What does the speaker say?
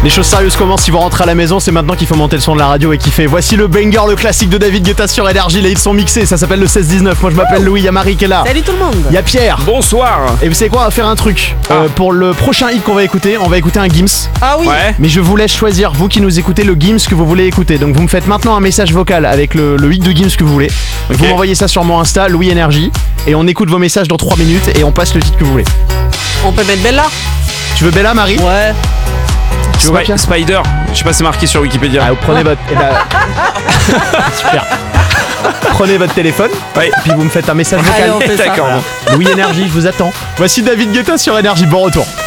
Les choses sérieuses commencent si vous rentrez à la maison, c'est maintenant qu'il faut monter le son de la radio et kiffer. Voici le banger, le classique de David Guetta sur Énergie, les hits sont mixés, ça s'appelle le 16-19. Moi je m'appelle Louis, il y a Marie qui est là. Salut tout le monde. Il y a Pierre. Bonsoir. Et vous savez quoi, on va faire un truc. Pour le prochain hit qu'on va écouter, on va écouter un Gims. Ah oui. Ouais. Mais je vous laisse choisir, vous qui nous écoutez, le Gims que vous voulez écouter. Donc vous me faites maintenant un message vocal avec le hit de Gims que vous voulez. Ok. Vous m'envoyez ça sur mon Insta, Louis Énergie. Et on écoute vos messages dans 3 minutes et on passe le titre que vous voulez. On peut mettre Bella. Tu veux Bella, Marie? Ouais. Tu veux pas, Pierre? Spider. Je sais pas, c'est marqué sur Wikipédia. Ah, vous prenez votre... Super. Prenez votre téléphone, Ouais. puis vous me faites un message vocal. Allez, on fait ça. D'accord. Louis Énergie, je vous attends. Voici David Guetta sur Énergie, bon retour.